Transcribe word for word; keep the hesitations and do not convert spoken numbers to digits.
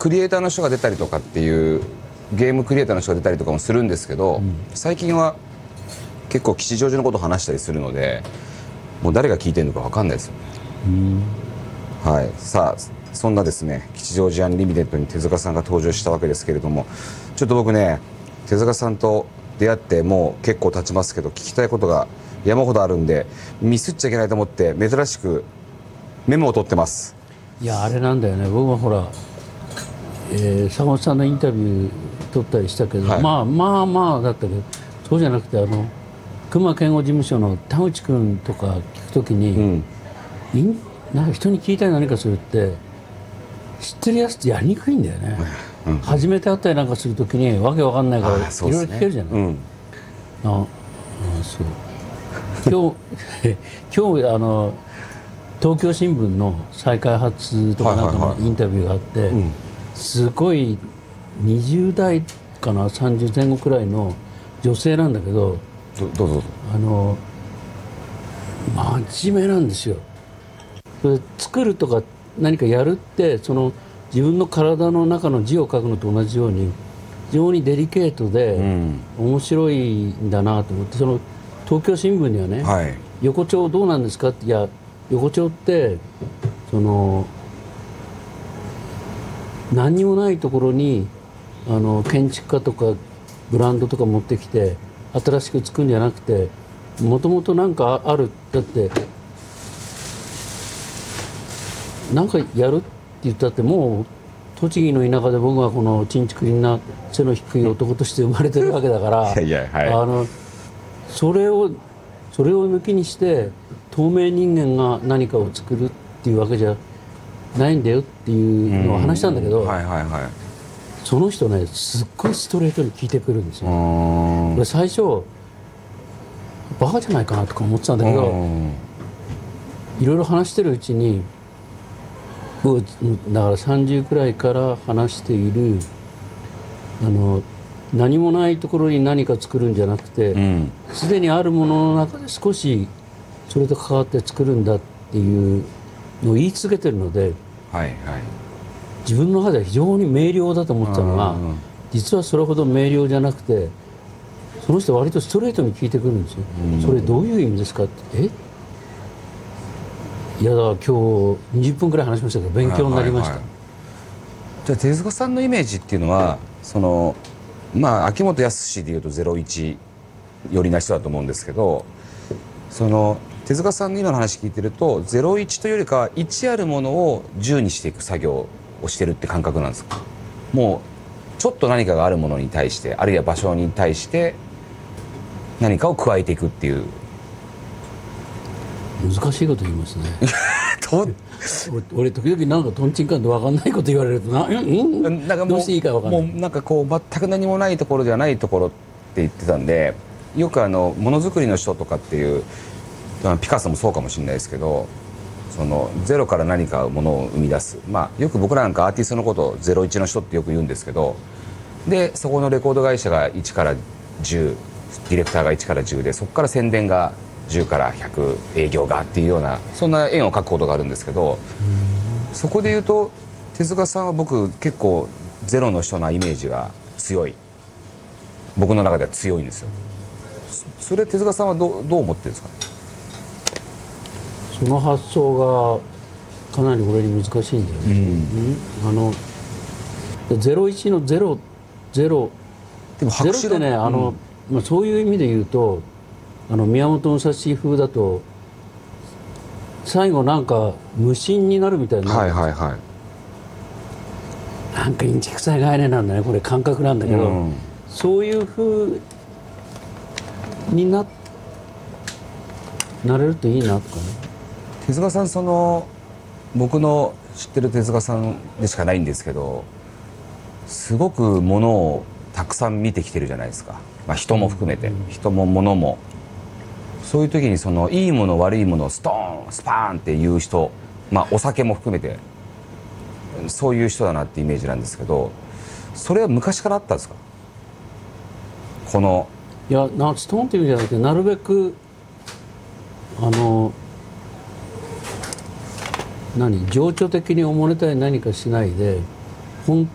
クリエイターの人が出たりとかっていうゲームクリエイターの人が出たりとかもするんですけど、うん、最近は結構吉祥寺のことを話したりするのでもう誰が聞いてるのか分かんないですよね、うん、はい。さあそんなですね吉祥寺アンリミテッドに手塚さんが登場したわけですけれども、ちょっと僕ね手塚さんと出会ってもう結構経ちますけど聞きたいことが山ほどあるんでミスっちゃいけないと思って珍しくメモを取ってます。 いやあれなんだよね、僕はほら、えー、坂本さんのインタビュー取ったりしたけど、はい、まあまあまあだったけど、そうじゃなくてあの熊健吾事務所の田口君とか聞くときに、うん、なんか人に聞いたり何かするって知ってるやつってやりにくいんだよね、うん、初めて会ったりなんかするときにわけわかんないからいろいろ聞けるじゃない。うん、ああそう今日今日あの東京新聞の再開発とかなんかのインタビューがあって、すごいにじゅう代かなさんじゅう前後くらいの女性なんだけど、 どどうぞ。 あの真面目なんですよ。それ作るとか何かやるってその自分の体の中の字を書くのと同じように非常にデリケートで面白いんだなと思って、その東京新聞にはね、はい、横丁どうなんですかって、いや横丁ってその何にもないところにあの建築家とかブランドとか持ってきて新しく作るんじゃなくて、もともと何かある。だって何かやるって言ったってもう栃木の田舎で僕はこのちんちくりんな背の低い男として生まれてるわけだからいやいや、はい、あのそれをそれを抜きにして透明人間が何かを作るっていうわけじゃないんだよっていうのを話したんだけど、はいはいはい、その人ねすっごいストレートに聞いてくるんですよ。俺最初バカじゃないかなとか思ってたんだけど、いろいろ話してるうちに僕だからさんじゅうくらいから話しているあの何もないところに何か作るんじゃなくて、すで、うん、にあるものの中で少しそれと関わって作るんだっていうのを言い続けてるので、はいはい、自分の中では非常に明瞭だと思ってたのが、実はそれほど明瞭じゃなくて、その人は割とストレートに聞いてくるんですよ。うん、それどういう意味ですかって。えいやだから今日にじゅっぷんくらい話しましたけど勉強になりました。はいはいはい、 じゃあ手塚さんのイメージっていうのはそのまあ秋元康でいうとゼロイチ寄りな人だと思うんですけど、その手塚さんの今の話聞いてるとゼロイチというよりかはいちあるものをじゅうにしていく作業をしてるって感覚なんですか。もうちょっと何かがあるものに対してあるいは場所に対して何かを加えていくっていう。 難しいこと言いますね俺時々なんかとんちんかんで分かんないこと言われるとな、うん、なんかもうどうしていいか分かんない。 もうなんかこう全く何もないところではないところって言ってたんで、よくあのものづくりの人とかっていうピカソもそうかもしれないですけど、そのゼロから何かものを生み出す、まあよく僕らなんかアーティストのことをゼロイチの人ってよく言うんですけど、でそこのレコード会社がいちからじゅう、ディレクターがいちからじゅうで、そこから宣伝がじゅうからひゃく、営業がっていうようなそんな円を描くことがあるんですけど、そこで言うと手塚さんは僕結構ゼロの人のイメージが強い、僕の中では強いんですよ。それ手塚さんはどう、どう思ってるんですか。 その発想がかなり俺に難しいんだよね、うん、あのゼロイチのゼロゼロでもゼロってね、あの、うん、まあ、そういう意味で言うとあの宮本武蔵風だと最後なんか無心になるみたいな、はいはいはい、なんかインチキ臭い概念なんだね、これ感覚なんだけど、うん、そういう風に な, なれるといいなとかね。 手塚さん、その僕の知ってる手塚さんでしかないんですけど、すごくものをたくさん見てきてるじゃないですか、まあ、人も含めて、うん、人も物も。そういう時にそのいいもの悪いものをストーンスパーンっていう人、まあお酒も含めてそういう人だなってイメージなんですけど、それは昔からあったんですか。このいやなストーンっていうんじゃなくて、なるべくあの何情緒的におもれたり何かしないで本